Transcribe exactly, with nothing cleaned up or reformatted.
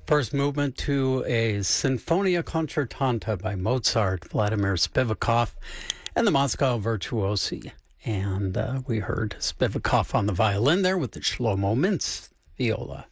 First movement to a Sinfonia Concertanta by Mozart, Vladimir Spivakov, and the Moscow Virtuosi. And uh, we heard Spivakov on the violin there with the Shlomo Mintz viola.